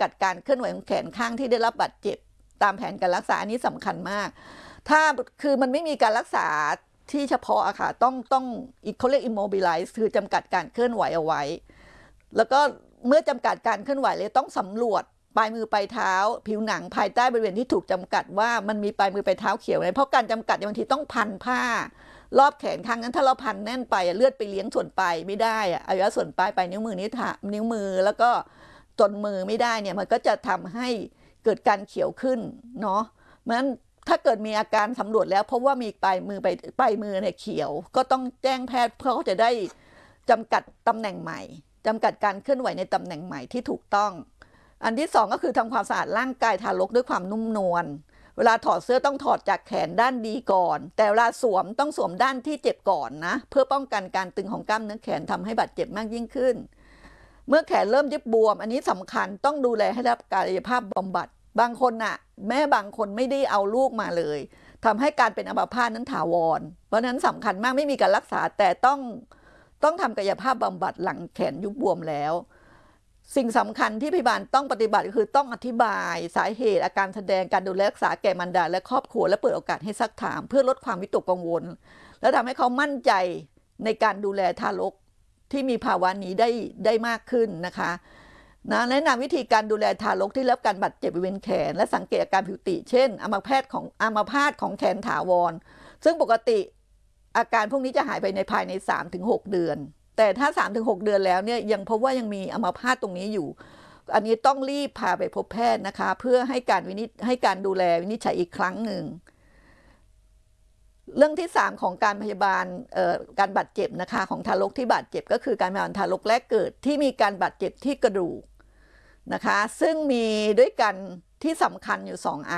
กัดการเคลื่อนไหวของแขนข้างที่ได้รับบาดเจ็บตามแผนการรักษาอันนี้สำคัญมากถ้าคือมันไม่มีการรักษาที่เฉพาะอะค่ะต้องเขาเรียก immobilize คือจำกัดการเคลื่อนไหวเอาไว้แล้วก็เมื่อจำกัดการเคลื่อนไหวเลยต้องสำรวจปลายมือปลายเท้าผิวหนังภายใต้บริเวณที่ถูกจำกัดว่ามันมีปลายมือปลายเท้าเขียวไหมเพราะการจำกัดบางทีต้องพันผ้ารอบแขนข้างนั้นถ้าเราพันแน่นไปเลือดไปเลี้ยงส่วนปลายไม่ได้อวัยวะส่วนปลายไปนิ้วมือนิ้วมือแล้วก็ต้นมือไม่ได้เนี่ยมันก็จะทำให้เกิดการเขียวขึ้นเนาะเพราะฉะนั้นถ้าเกิดมีอาการสำรวจแล้วพบว่ามีปลายมือเนี่ยเขียวก็ต้องแจ้งแพทย์เพื่อเขาจะได้จำกัดตำแหน่งใหม่จำกัดการเคลื่อนไหวในตำแหน่งใหม่ที่ถูกต้องอันที่สองก็คือทำความสะอาดร่างกายทารกด้วยความนุ่มนวลเวลาถอดเสื้อต้องถอดจากแขนด้านดีก่อนแต่เวลาสวมต้องสวมด้านที่เจ็บก่อนนะเพื่อป้องกันการตึงของกล้ามเนื้อแขนทำให้บาดเจ็บมากยิ่งขึ้นเมื่อแขนเริ่มยึบบวมอันนี้สำคัญต้องดูแลให้รับกายภาพบำบัดบางคนน่ะแม่บางคนไม่ได้เอาลูกมาเลยทำให้การเป็นอัมพาตนั้นถาวรเพราะนั้นสำคัญมากไม่มีการรักษาแต่ต้องทำกายภาพบำบัดหลังแขนยุบบวมแล้วสิ่งสำคัญที่พยาบาลต้องปฏิบัติก็คือต้องอธิบายสาเหตุอาการแสดงการดูแลรักษาแก่มารดาและครอบครัวและเปิดโอกาสให้ซักถามเพื่อลดความวิตกกังวลและทำให้เขามั่นใจในการดูแลทารกที่มีภาวะนี้ได้มากขึ้นนะคะแนะนำวิธีการดูแลทารกที่รับการบาดเจ็บบริเวณแขนและสังเกตอาการผิวติเช่นอัมพาตของแขนถาวรซึ่งปกติอาการพวกนี้จะหายไปในภายใน 3-6 เดือนแต่ถ้า 3-6 เดือนแล้วเนี่ยยังพบว่ายังมีอัมพาตตรงนี้อยู่อันนี้ต้องรีบพาไปพบแพทย์นะคะเพื่อให้การดูแลวินิจฉัยอีกครั้งหนึ่งเรื่องที่3ของการพยาบาลการบาดเจ็บนะคะของทารกที่บาดเจ็บก็คือการพยาบาลทารกแรกเกิดที่มีการบาดเจ็บที่กระดูกนะคะซึ่งมีด้วยกันที่สำคัญอยู่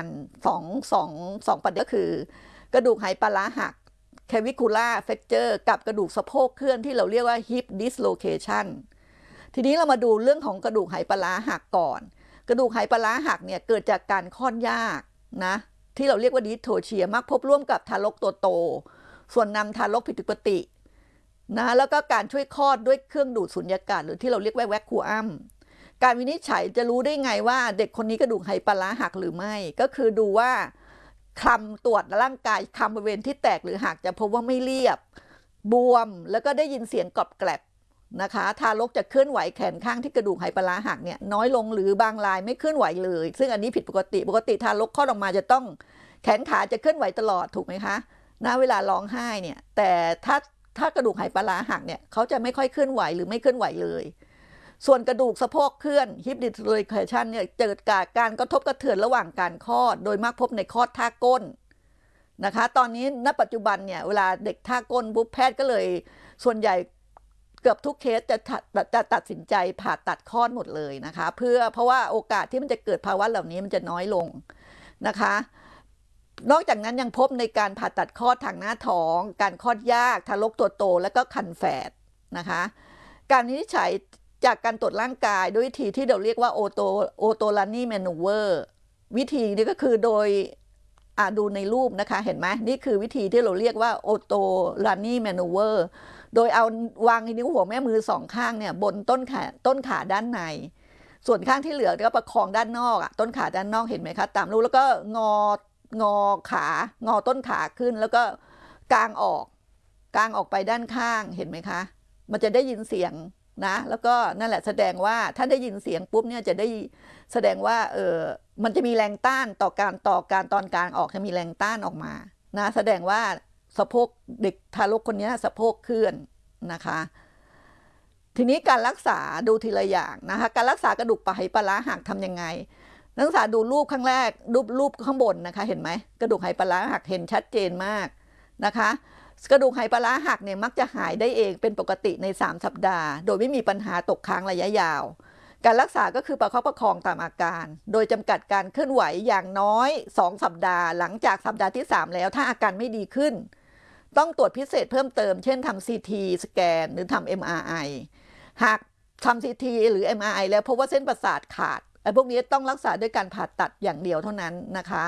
2ประเด็นก็คือกระดูกไหปลาร้าหัก clavicular fracture กับกระดูกสะโพกเคลื่อนที่เราเรียกว่า hip dislocation ทีนี้เรามาดูเรื่องของกระดูกไหปลาร้าหักก่อนกระดูกไหปลาร้าหักเนี่ยเกิดจากการคลอดยากนะที่เราเรียกว่าดิสโทเชียมักพบร่วมกับทารกตัวโตส่วนนำทารกผิดปกตินะแล้วก็การช่วยคลอดด้วยเครื่องดูดสุญญากาศหรือที่เราเรียกว่าแวคคูอัมการวินิจฉัยจะรู้ได้ไงว่าเด็กคนนี้กระดูกไหปลาร้าหักหรือไม่ก็คือดูว่าคลำตรวจร่างกายคลำบริเวณที่แตกหรือหักจะพบว่าไม่เรียบบวมแล้วก็ได้ยินเสียงกรอบแกรบนะคะทารกจะเคลื่อนไหวแขนข้างที่กระดูกไหปลาร้าหักเนี่ยน้อยลงหรือบางรายไม่เคลื่อนไหวเลยซึ่งอันนี้ผิดปกติทารกคลอดออกมาจะต้องแขนขาจะเคลื่อนไหวตลอดถูกไหมคะเวลาร้องไห้เนี่ยแต่ถ้ากระดูกไหปลาร้าหักเนี่ยเขาจะไม่ค่อยเคลื่อนไหวหรือไม่เคลื่อนไหวเลยส่วนกระดูกสะโพกเคลื่อน hip dislocation เนี่ยเกิดจากการกระทบกระเทือนระหว่างการคลอดโดยมักพบในคลอดท่าก้นนะคะตอนนี้ณปัจจุบันเนี่ยเวลาเด็กท่าก้นปุ๊บแพทย์ก็เลยส่วนใหญ่เกือบทุกเคสจะตัดสินใจผ่าตัดคลอดหมดเลยนะคะเพราะว่าโอกาสที่มันจะเกิดภาวะเหล่านี้มันจะน้อยลงนะคะนอกจากนั้นยังพบในการผ่าตัดคลอดทางหน้าท้องการคลอดยากทารกตัวโตและก็คันแฝดนะคะการวินิจฉัยจากการตรวจร่างกายด้วยวิธีที่เราเรียกว่าโอโตลานีแมนูเวอร์วิธีนี้ก็คือโดยดูในรูปนะคะเห็นไหมนี่คือวิธีที่เราเรียกว่าโอโตลานีแมนูเวอร์โดยเอาวางนิ้วหัวแม่มือ2ข้างเนี่ยบนต้นขาด้านในส่วนข้างที่เหลือก็ประคองด้านนอกต้นขาด้านนอกเห็นไหมคะตามรูปแล้วก็งอต้นขาขึ้นแล้วก็กางออกไปด้านข้างเห็นไหมคะมันจะได้ยินเสียงนะแล้วก็นั่นแหละแสดงว่าถ้าได้ยินเสียงปุ๊บเนี่ยจะได้แสดงว่ามันจะมีแรงต้านต่อการตอนกลางออกจะมีแรงต้านออกมานะแสดงว่าสะโพกเด็กทารกคนนี้สะโพกเคลื่อนนะคะทีนี้การรักษาดูทีละอย่างนะคะการรักษากระดูกไหปลาร้าหักทำยังไงนักศึกษาดูรูปข้างแรกรูปข้างบนนะคะเห็นไหมกระดูกไหปลาร้าหักเห็นชัดเจนมากนะคะกระดูกไหปลาร้าหักเนี่ยมักจะหายได้เองเป็นปกติใน3 สัปดาห์โดยไม่มีปัญหาตกค้างระยะยาวการรักษาก็คือประคับประคองตามอาการโดยจำกัดการเคลื่อนไหวอย่างน้อย2 สัปดาห์หลังจากสัปดาห์ที่3แล้วถ้าอาการไม่ดีขึ้นต้องตรวจพิเศษเพิ่มเติมเช่นทำ CT สแกนหรือทำ MRI หากทำ CT หรือ MRI แล้วพบว่าเส้นประสาทขาดพวกนี้ต้องรักษาด้วยการผ่าตัดอย่างเดียวเท่านั้นนะคะ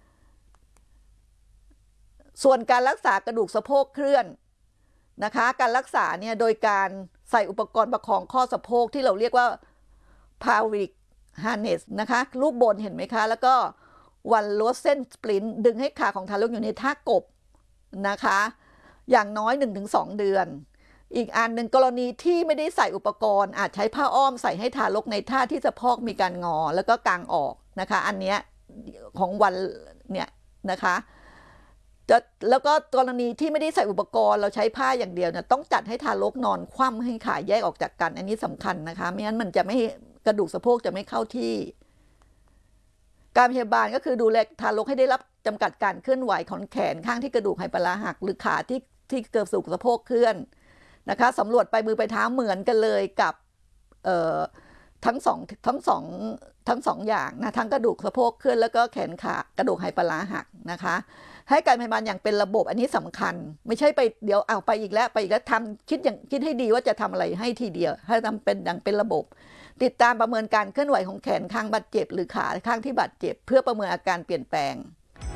ส่วนการรักษากระดูกสะโพกเคลื่อนนะคะการรักษาเนี่ยโดยการใส่อุปกรณ์ประคองข้อสะโพกที่เราเรียกว่า pelvic harness นะคะรูปบนเห็นไหมคะแล้วก็วันโรเซนสปรินดึงให้ขาของทารกอยู่ในท่ากบนะคะอย่างน้อย 1-2 เดือนอีกอันหนึ่งกรณีที่ไม่ได้ใส่อุปกรณ์อาจใช้ผ้าอ้อมใส่ให้ทารกในท่าที่สะโพกมีการงอแล้วก็กางออกนะคะอันเนี้ยของวันเนี่ยนะคะแล้วก็กรณีที่ไม่ได้ใส่อุปกรณ์เราใช้ผ้าอย่างเดียวเนี่ยต้องจัดให้ทารกนอนคว่ำให้ขาแยกออกจากกันอันนี้สำคัญนะคะไม่งั้นมันจะไม่กระดูกสะโพกจะไม่เข้าที่การพยาบาลก็คือดูแลทารกให้ได้รับจำกัดการเคลื่อนไหวของแขนข้างที่กระดูกไฮปลาหักหรือขาที่เกิดสู่สะโพกเคลื่อนนะคะสำรวจไปมือไปเท้าเหมือนกันเลยกับทั้งสองอย่างนะทั้งกระดูกสะโพกเคลื่อนแล้วก็แขนขากระดูกไฮปลาหักนะคะให้การพยาบาลอย่างเป็นระบบอันนี้สำคัญไม่ใช่ไปเดี๋ยวเอาไปอีกแล้วทำคิดให้ดีว่าจะทำอะไรให้ทีเดียวให้ทำเป็นอย่างเป็นระบบติดตามประเมินการเคลื่อนไหวของแขนข้างบาดเจ็บหรือขาข้างที่บาดเจ็บเพื่อประเมินอาการเปลี่ยนแปลง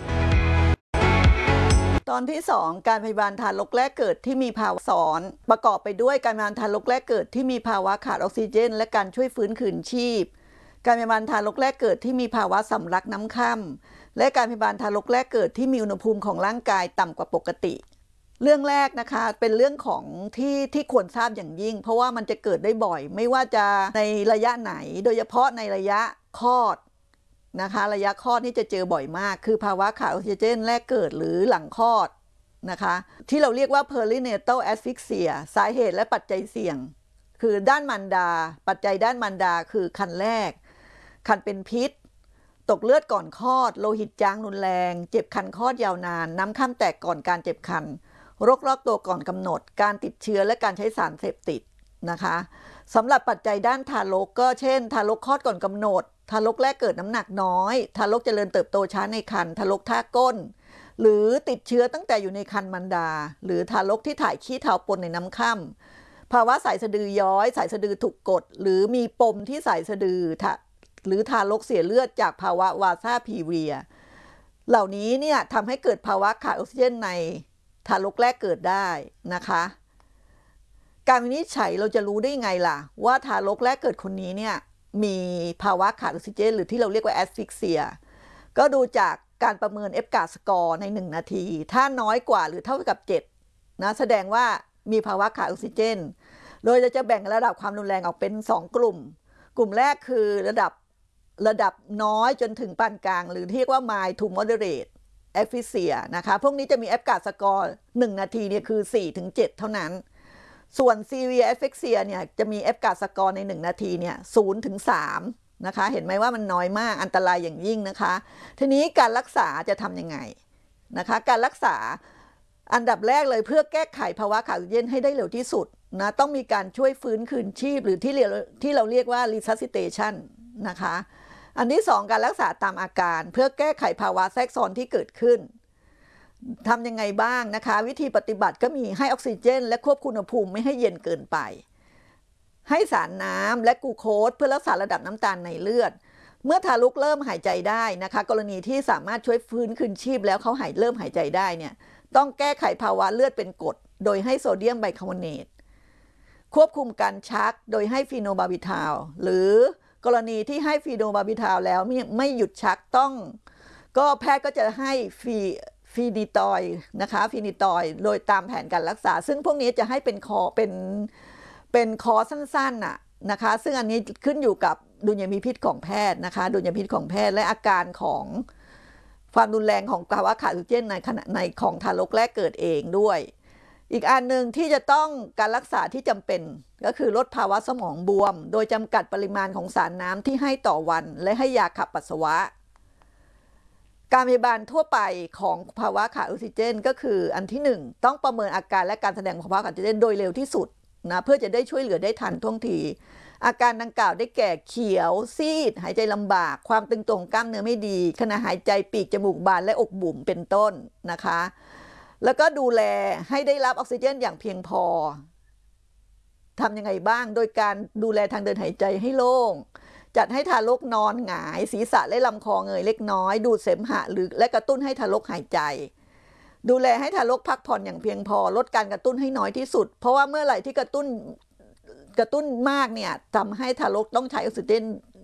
ตอนที่ 2การพยาบาลทารกแรกเกิดที่มีภาวะซ้อนประกอบไปด้วยการพยาบาลทารกแรกเกิดที่มีภาวะขาดออกซิเจนและการช่วยฟื้นคืนชีพการพยาบาลทารกแรกเกิดที่มีภาวะสำลักน้ำค่ำและการพยาบาลทารกแรกเกิดที่มีอุณหภูมิของร่างกายต่ำกว่าปกติเรื่องแรกนะคะเป็นเรื่องของที่ควรทราบอย่างยิ่งเพราะว่ามันจะเกิดได้บ่อยไม่ว่าจะในระยะไหนโดยเฉพาะในระยะคลอดนะคะระยะคลอดนี่จะเจอบ่อยมากคือภาวะขาดออกซิเจนแรกเกิดหรือหลังคลอดนะคะที่เราเรียกว่า perinatal asphyxia สาเหตุและปัจจัยเสี่ยงคือด้านมารดาปัจจัยด้านมารดาคือคันแรกคันเป็นพิษตกเลือดก่อนคลอดโลหิตจางรุนแรงเจ็บคันคลอดยาวนานน้ำค่ำแตกก่อนการเจ็บคันโรครอบตัวก่อนกำหนดการติดเชื้อและการใช้สารเสพติดนะคะสำหรับปัจจัยด้านทารกก็เช่นทารกคลอดก่อนกำหนดทารกแรกเกิดน้ำหนักน้อยทารกเจริญเติบโตช้าในครรภ์ทารกท่าก้นหรือติดเชื้อตั้งแต่อยู่ในครรภ์มารดาหรือทารกที่ถ่ายขี้เถ้าปนในน้ำค่ำภาวะสายสะดือย้อยสายสะดือถูกกดหรือมีปมที่สายสะดือหรือทารกเสียเลือดจากภาวะวาซาพีเวียเหล่านี้เนี่ยทำให้เกิดภาวะขาดออกซิเจนในทารกแรกเกิดได้นะคะการวินิจฉัยเราจะรู้ได้ไงล่ะว่าทารกแรกเกิดคนนี้เนี่ยมีภาวะขาดออกซิเจนหรือที่เราเรียกว่าแอสฟิกเซียก็ดูจากการประเมิน EFGA สกอร์ใน1นาทีถ้าน้อยกว่าหรือเท่ากับ7นะแสดงว่ามีภาวะขาดออกซิเจนโดยเราจะแบ่งระดับความรุนแรงออกเป็น2กลุ่มแรกคือระดับน้อยจนถึงปานกลางหรือเรียกว่า mild to moderate asphyxia นะคะพวกนี้จะมี EFGA สกอร์1นาทีเนี่ยคือ 4-7 เท่านั้นส่วน severe asphyxia เนี่ยจะมี EFGA สกอร์ใน1นาทีเนี่ย 0-3 นะคะเห็นไหมว่ามันน้อยมากอันตรายอย่างยิ่งนะคะทีนี้การรักษาจะทำยังไงนะคะการรักษาอันดับแรกเลยเพื่อแก้ไขภาวะขาดออกซิเจนให้ได้เร็วที่สุดนะต้องมีการช่วยฟื้นคืนชีพหรือที่เราเรียกว่า resuscitation นะคะอันที่2การรักษาตามอาการเพื่อแก้ไขภาวะแทรกซ้อนที่เกิดขึ้นทำยังไงบ้างนะคะวิธีปฏิบัติก็มีให้ออกซิเจนและควบคุมอุณหภูมิไม่ให้เย็นเกินไปให้สารน้ำและกลูโคสเพื่อรักษาระดับน้ำตาลในเลือดเมื่อทารกเริ่มหายใจได้นะคะกรณีที่สามารถช่วยฟื้นคืนชีพแล้วเขาเริ่มหายใจได้เนี่ยต้องแก้ไขภาวะเลือดเป็นกรดโดยให้โซเดียมไบคาร์บอเนตควบคุมการชักโดยให้ฟีโนบาร์บิทาลหรือกรณีที่ให้ฟีโนบาร์บิทาลแล้วไม่หยุดชักก็แพทย์ก็จะให้ฟีนิตอยนะคะฟีนิตอยโดยตามแผนการรักษาซึ่งพวกนี้จะให้เป็นคอร์สสั้นๆนะคะซึ่งอันนี้ขึ้นอยู่กับดุลยพินิจของแพทย์นะคะดุลยพินิจของแพทย์และอาการของความรุนแรงของภาวะขาดออกซิเจนในของทารกแรกเกิดเองด้วยอีกอันหนึ่งที่จะต้องการรักษาที่จำเป็นก็คือลดภาวะสมองบวมโดยจำกัดปริมาณของสารน้ำที่ให้ต่อวันและให้ยาขับปัสสาวะการพยาบาลทั่วไปของภาวะขาดออกซิเจนก็คืออันที่1ต้องประเมินอาการและการแสดงของภาวะขาดออกซิเจนโดยเร็วที่สุดนะเพื่อจะได้ช่วยเหลือได้ทันท่วงทีอาการดังกล่าวได้แก่เขียวซีดหายใจลำบากความตึงตัวของกล้ามเนื้อไม่ดีขณะหายใจปีกจมูกบานและอกบุ๋มเป็นต้นนะคะแล้วก็ดูแลให้ได้รับออกซิเจนอย่างเพียงพอทำยังไงบ้างโดยการดูแลทางเดินหายใจให้โล่งจัดให้ทารกนอนหงายศีรษะและลำคอเงยเล็กน้อยดูดเสมหะและกระตุ้นให้ทารกหายใจดูแลให้ทารกพักผ่อนอย่างเพียงพอลดการกระตุ้นให้น้อยที่สุดเพราะว่าเมื่อไหร่ที่กระตุ้นมากเนี่ยทำให้ทารกต้องใช้ออกซิเจน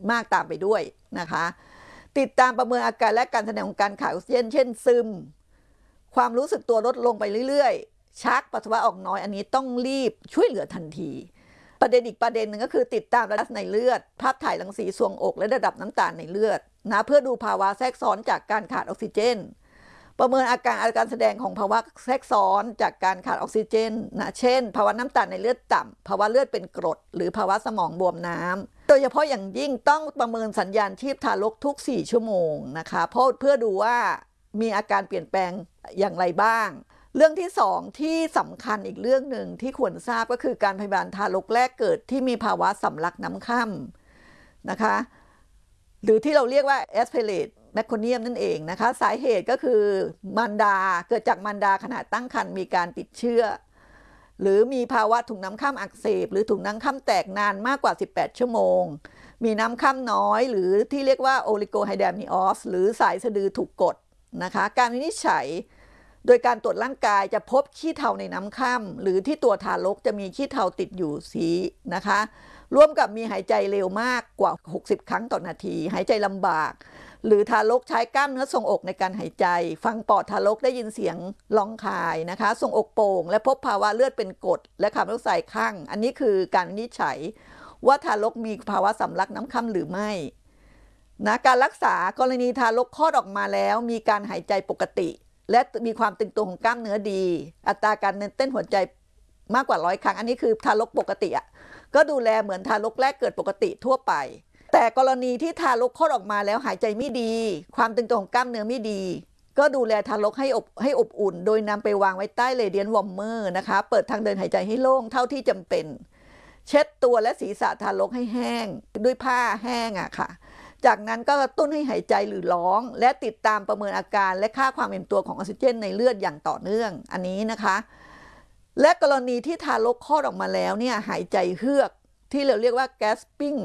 มากตามไปด้วยนะคะติดตามประเมินอาการและการแสดงของการขาดออกซิเจนเช่นซึมความรู้สึกตัวลดลงไปเรื่อยๆชักปัสสาวะออกน้อยอันนี้ต้องรีบช่วยเหลือทันทีประเด็นอีกประเด็นหนึ่งก็คือติดตามระดับในเลือดภาพถ่ายรังสีทรวงอกและระดับน้ำตาลในเลือดนะเพื่อดูภาวะแทรกซ้อนจากการขาดออกซิเจนประเมินอาการแสดงของภาวะแทรกซ้อนจากการขาดออกซิเจนนะเช่นภาวะน้ำตาลในเลือดต่ำภาวะเลือดเป็นกรดหรือภาวะสมองบวมน้ำโดยเฉพาะอย่างยิ่งต้องประเมินสัญญาณชีพทารกทุก4ชั่วโมงนะคะเพื่อดูว่ามีอาการเปลี่ยนแปลงอย่างไรบ้างเรื่องที่2ที่สำคัญอีกเรื่องหนึ่งที่ควรทราบก็คือการพยาบาลทารกแรกเกิดที่มีภาวะสำลักน้ำค่ำนะคะหรือที่เราเรียกว่า aspirate meconium นั่นเองนะคะสาเหตุก็คือมารดาเกิดจากมารดาขณะตั้งครรภ์มีการติดเชื้อหรือมีภาวะถุงน้ำค่ำอักเสบหรือถุงน้ำค่ำแตกนานมากกว่า18ชั่วโมงมีน้ำค่ำน้อยหรือที่เรียกว่า oligohydramnios หรือสายสะดือถูกกดนะคะการวินิจฉัยโดยการตรวจร่างกายจะพบขี้เถ้าในน้ำค่ำหรือที่ตัวทารกจะมีขี้เถ้าติดอยู่สีนะคะร่วมกับมีหายใจเร็วมากกว่า60ครั้งต่อนาทีหายใจลำบากหรือทารกใช้กล้ามเนื้อทรงอกในการหายใจฟังปอดทารกได้ยินเสียงร้องคายนะคะทรงอกโป่งและพบภาวะเลือดเป็นกรดและคาร์บอนไดออกไซด์ข้างอันนี้คือการวินิจฉัยว่าทารกมีภาวะสำลักน้ำค่ำหรือไม่นะการรักษากรณีทารกคลอดออกมาแล้วมีการหายใจปกติและมีความตึงตัวของกล้ามเนื้อดีอัตราการเต้นหัวใจมากกว่า100ครั้งอันนี้คือทารกปกติก็ดูแลเหมือนทารกแรกเกิดปกติทั่วไปแต่กรณีที่ทารกคลอดออกมาแล้วหายใจไม่ดีความตึงตัวของกล้ามเนื้อไม่ดีก็ดูแลทารกให้อบอุ่นโดยนำไปวางไว้ใต้เรเดียนวอร์มเมอร์นะคะเปิดทางเดินหายใจให้โล่งเท่าที่จำเป็นเช็ดตัวและศีรษะทารกให้แห้งด้วยผ้าแห้งค่ะจากนั้นก็กระตุ้นให้หายใจหรือร้องและติดตามประเมินอาการและค่าความเป็นตัวของออกซิเจนในเลือดอย่างต่อเนื่องอันนี้นะคะและกรณีที่ทารกคลอดออกมาแล้วเนี่ยหายใจเฮือกที่เราเรียกว่า gasping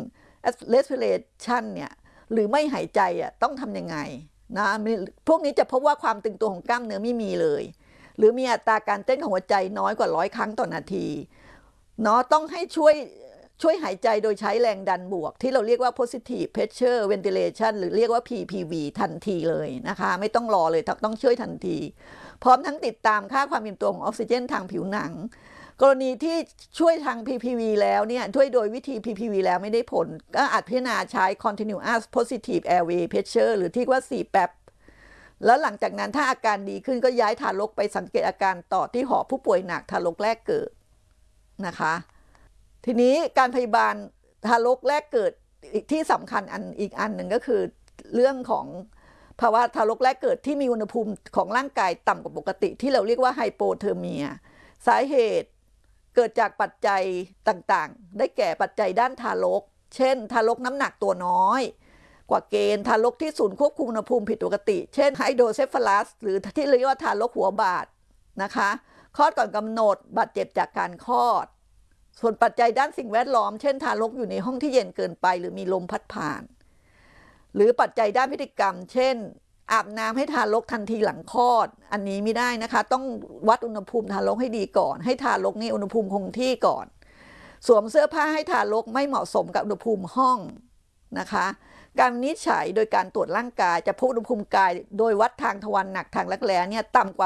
respiration เนี่ยหรือไม่หายใจต้องทำยังไงนะพวกนี้จะพบว่าความตึงตัวของกล้ามเนื้อไม่มีเลยหรือมีอัตราการเต้นของหัวใจน้อยกว่า100ครั้งต่อนาทีเนาะต้องให้ช่วยหายใจโดยใช้แรงดันบวกที่เราเรียกว่า positive pressure ventilation หรือเรียกว่า PPV ทันทีเลยนะคะไม่ต้องรอเลยต้องช่วยทันทีพร้อมทั้งติดตามค่าความเป็นตัวของออกซิเจนทางผิวหนังกรณีที่ช่วยทาง PPV แล้วเนี่ยช่วยโดยวิธี PPV แล้วไม่ได้ผลก็อาจพิจารณาใช้ continuous positive airway pressure หรือที่ว่า CPAP แล้วหลังจากนั้นถ้าอาการดีขึ้นก็ย้ายทารกไปสังเกตอาการต่อที่หอผู้ป่วยหนักทารกแรกเกิดนะคะทีนี้การพยาบาลทารกแรกเกิดที่สำคัญอีกอันหนึ่งก็คือเรื่องของภาวะทารกแรกเกิดที่มีอุณหภูมิของร่างกายต่ำกว่าปกติที่เราเรียกว่าไฮโปเทอร์เมียสาเหตุเกิดจากปัจจัยต่างๆได้แก่ปัจจัยด้านทารกเช่นทารกน้ำหนักตัวน้อยกว่าเกณฑ์ทารกที่ศูนย์ควบคุมอุณหภูมิผิดปกติเช่นไฮโดรเซฟาลัสหรือที่เรียกว่าทารกหัวบาดนะคะคลอดก่อนกำหนดบาดเจ็บจากการคลอดส่วนปัจจัยด้านสิ่งแวดล้อมเช่นทารกอยู่ในห้องที่เย็นเกินไปหรือมีลมพัดผ่านหรือปัจจัยด้านพฤติกรรมเช่นอาบน้ำให้ทารกทันทีหลังคลอดอันนี้ไม่ได้นะคะต้องวัดอุณหภูมิทารกให้ดีก่อนให้ทารกนี่อุณหภูมิคงที่ก่อนสวมเสื้อผ้าให้ทารกไม่เหมาะสมกับอุณหภูมิห้องนะคะการวินิจฉัยโดยการตรวจร่างกายจะพบอุณหภูมิกายโดยวัดทางทวารหนักทางรักแร้เนี่ยต่ำกว่า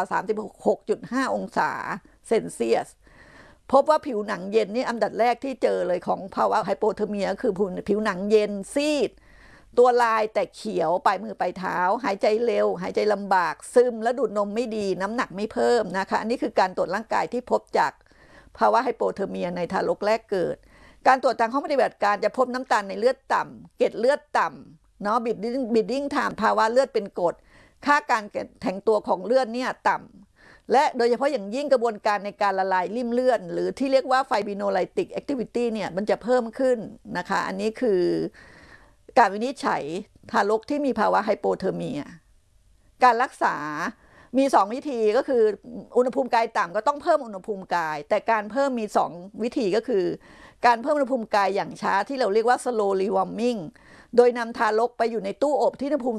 36.5 องศาเซนเซียสพบว่าผิวหนังเย็นนี่อันดับแรกที่เจอเลยของภาวะไฮโปเทอร์เมียคือผิวหนังเย็นซีดตัวลายแต่เขียวปลายมือปลายเท้าหายใจเร็วหายใจลำบากซึมและดูดนมไม่ดีน้ำหนักไม่เพิ่มนะคะอันนี้คือการตรวจร่างกายที่พบจากภาวะไฮโปเทอร์เมียในทารกแรกเกิดการตรวจทางห้องปฏิบัติการจะพบน้ำตาลในเลือดต่ำเกล็ดเลือดต่ำเนาะบิดดิ้งไทม์ภาวะเลือดเป็นกรดค่าการแข็งตัวของเลือดเนี่ยต่ำและโดยเฉพาะอย่างยิ่งกระบวนการในการละลายริ่มเลือดหรือที่เรียกว่าไฟบิโนไลติกแอคทิวิตี้เนี่ยมันจะเพิ่มขึ้นนะคะอันนี้คือการวินิจฉัยทารกที่มีภาวะไฮโปเทอร์เมียการรักษามี2วิธีก็คืออุณหภูมิกายต่ำก็ต้องเพิ่มอุณหภูมิกายแต่การเพิ่มมี2วิธีก็คือการเพิ่มอุณหภูมิกายอย่างช้าที่เราเรียกว่า slow rewarming โดยนำทารกไปอยู่ในตู้อบที่อุณหภูมิ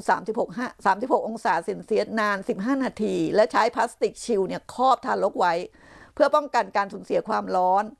36 องศาเซนเซียสนาน15นาทีและใช้พลาสติกชิลเนี่ยครอบทารกไว้เพื่อป้องกันการสูญเสียความร้อน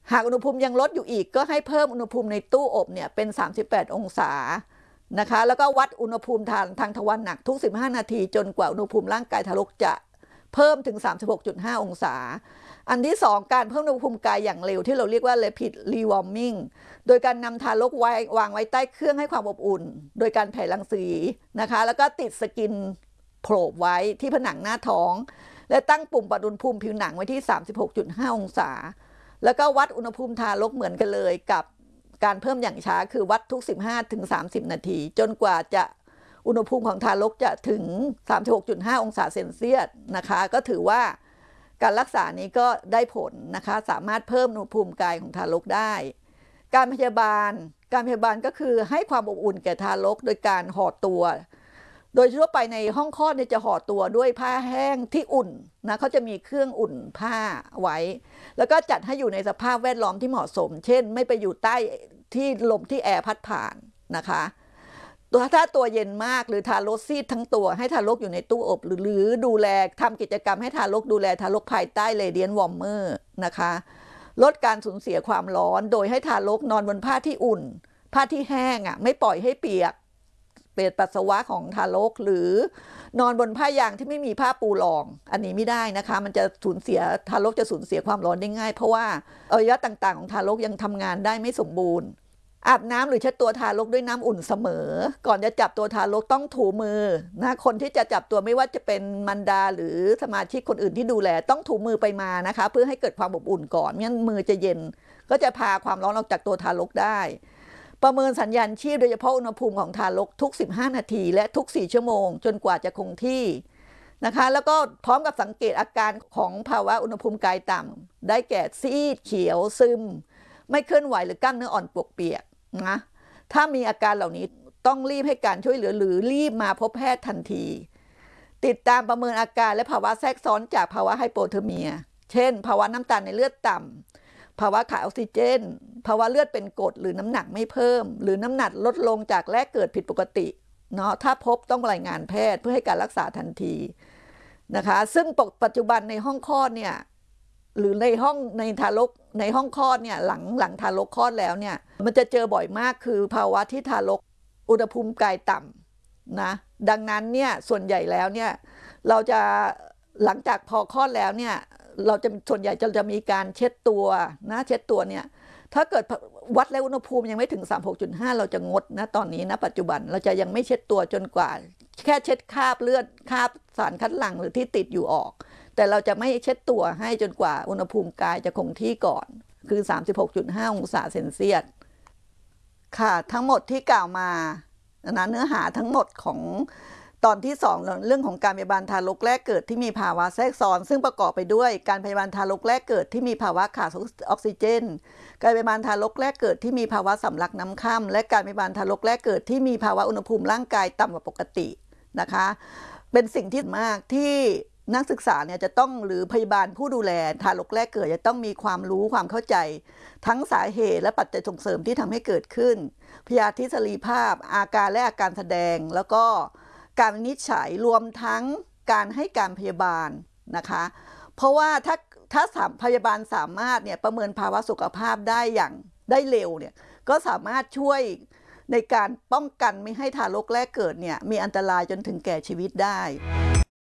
หากอุณหภูมิยังลดอยู่อีกก็ให้เพิ่มอุณหภูมิในตู้อบเนี่ยเป็น38องศานะคะแล้วก็วัดอุณหภูมิทางทวารหนักทุก15นาทีจนกว่าอุณหภูมิร่างกายทารกจะเพิ่มถึง 36.5 องศาอันที่2การเพิ่มอุณหภูมิกายอย่างเร็วที่เราเรียกว่า rapid rewarming โดยการนำทารกวางไว้ใต้เครื่องให้ความอบอุ่นโดยการแผ่รังสีนะคะแล้วก็ติดสกินโผล่ไว้ที่ผนังหน้าท้องและตั้งปุ่มปรับอุณหภูมิผิวหนังไว้ที่ 36.5 องศาแล้วก็วัดอุณหภูมิทารกเหมือนกันเลยกับการเพิ่มอย่างช้าคือวัดทุก 15-30 นาทีจนกว่าจะอุณหภูมิของทารกจะถึง 36.5 องศาเซนเซียสนะคะก็ถือว่าการรักษานี้ก็ได้ผลนะคะสามารถเพิ่มอุณหภูมิกายของทารกได้การพยาบาลก็คือให้ความอบอุ่นแก่ทารกโดยการห่อตัวโดยทั่วไปในห้องคลอดจะห่อตัวด้วยผ้าแห้งที่อุ่นนะเขาจะมีเครื่องอุ่นผ้าไว้แล้วก็จัดให้อยู่ในสภาพแวดล้อมที่เหมาะสมเช่นไม่ไปอยู่ใต้ที่ลมที่แอร์พัดผ่านนะคะถ้าตัวเย็นมากหรือทารกซีดทั้งตัวให้ทารกอยู่ในตู้อบหรือดูแลทำกิจกรรมให้ทารกดูแลทารกภายใต้เรเดียนวอร์มเมอร์นะคะลดการสูญเสียความร้อนโดยให้ทารกนอนบนผ้าที่อุ่นผ้าที่แห้งไม่ปล่อยให้เปียกปัสสาวะของทารกหรือนอนบนผ้ายางที่ไม่มีผ้าปูรองอันนี้ไม่ได้นะคะมันจะสูญเสียทารกจะสูญเสียความร้อนได้ง่ายเพราะว่าอวัยวะต่างๆของทารกยังทำงานได้ไม่สมบูรณ์อาบน้ำหรือเช็ดตัวทารกด้วยน้ำอุ่นเสมอก่อนจะจับตัวทารกต้องถูมือนะคนที่จะจับตัวไม่ว่าจะเป็นมารดาหรือสมาชิกคนอื่นที่ดูแลต้องถูมือไปมานะคะเพื่อให้เกิดความอบอุ่นก่อนไม่งั้นมือจะเย็นก็จะพาความร้อนออกจากตัวทารกได้ประเมินสัญญาณชีพโดยเฉพาะอุณหภูมิของทารกทุก15นาทีและทุก4ชั่วโมงจนกว่าจะคงที่นะคะแล้วก็พร้อมกับสังเกตอาการของภาวะอุณหภูมิกายต่ำได้แก่ซีดเขียวซึมไม่เคลื่อนไหวหรือกล้ามเนื้ออ่อนปวกเปียกนะถ้ามีอาการเหล่านี้ต้องรีบให้การช่วยเหลือหรือรีบมาพบแพทย์ทันทีติดตามประเมินอาการและภาวะแทรกซ้อนจากภาวะไฮโปเทอร์เมียเช่นภาวะน้ำตาลในเลือดต่ำภาวะขาดออกซิเจนภาวะเลือดเป็นกรดหรือน้ำหนักไม่เพิ่มหรือน้ำหนักลดลงจากแรกเกิดผิดปกติเนาะถ้าพบต้องรายงานแพทย์เพื่อให้การรักษาทันทีนะคะซึ่งปัจจุบันในห้องคลอดเนี่ยหรือในห้องคลอดเนี่ยหลังทารกคลอดแล้วเนี่ยมันจะเจอบ่อยมากคือภาวะที่ทารกอุณหภูมิกายต่ำนะดังนั้นเนี่ยส่วนใหญ่แล้วเนี่ยเราจะหลังจากพอคลอดแล้วเนี่ยเราจะส่วนใหญ่จะมีการเช็ดตัวนะเช็ดตัวเนี่ยถ้าเกิดวัดแล้วอุณหภูมิยังไม่ถึง 36.5 เราจะงดนะตอนนี้นะปัจจุบันเราจะยังไม่เช็ดตัวจนกว่าแค่เช็ดคราบเลือดคราบสารคัดหลั่งหรือที่ติดอยู่ออกแต่เราจะไม่เช็ดตัวให้จนกว่าอุณหภูมิกายจะคงที่ก่อนคือ 36.5 องศาเซนเซียสค่ะทั้งหมดที่กล่าวมานะเนื้อหาทั้งหมดของตอนที่2เรื่องของการพยาบาลทารกแรกเกิดที่มีภาวะแทรกซ้อนซึ่งประกอบไปด้วยการพยาบาลทารกแรกเกิดที่มีภาวะขาดออกซิเจนการพยาบาลทารกแรกเกิดที่มีภาวะสำลักน้ำค่ำและการพยาบาลทารกแรกเกิดที่มีภาวะอุณหภูมิร่างกายต่ำกว่าปกตินะคะเป็นสิ่งที่มากที่นักศึกษาเนี่ยจะต้องหรือพยาบาลผู้ดูแลทารกแรกเกิดจะต้องมีความรู้ความเข้าใจทั้งสาเหตุและปัจจัยส่งเสริมที่ทำให้เกิดขึ้นพยาธิสรีภาพอาการและอาการแสดงแล้วก็การวินิจฉัยรวมทั้งการให้การพยาบาลนะคะเพราะว่าถ้าพยาบาลสามารถเนี่ยประเมินภาวะสุขภาพได้เร็วเนี่ยก็สามารถช่วยในการป้องกันไม่ให้ทารกแรกเกิดเนี่ยมีอันตรายจนถึงแก่ชีวิตได้